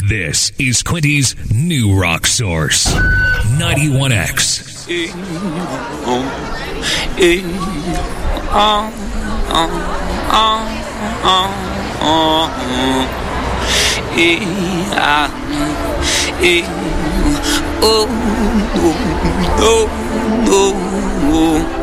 This is Quinty's new rock source, 91X. Oh, no, no, no.